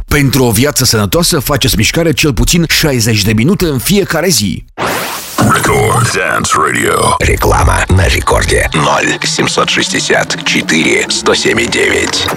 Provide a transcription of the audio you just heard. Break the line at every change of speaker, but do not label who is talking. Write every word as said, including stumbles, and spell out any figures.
Pentru o viață sănătoasă, faceți mișcare cel puțin șaizeci de minute în fiecare zi.
Record Dance Radio.
Реклама на рекорде. ноль семьсот шестьдесят четыре сто семь девять.